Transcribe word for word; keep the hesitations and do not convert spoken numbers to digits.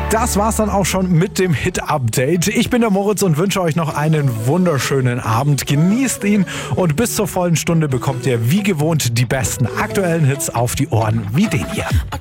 Das war's dann auch schon mit dem Hit-Update. Ich bin der Moritz und wünsche euch noch einen wunderschönen Abend. Genießt ihn und bis zur vollen Stunde bekommt ihr wie gewohnt die besten aktuellen Hits auf die Ohren wie den hier.